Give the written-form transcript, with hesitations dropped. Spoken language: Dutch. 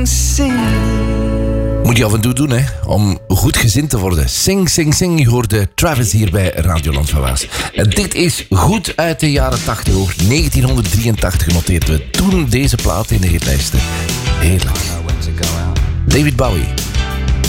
Moet je af en toe doen, hè, om goed gezind te worden. Sing, sing, sing. Je hoorde Travis hier bij Radioland van Waas. En dit is goed uit de jaren 80, hoor. 1983 genoteerd we toen deze plaat in de hitlijsten. Heerlijk. David Bowie.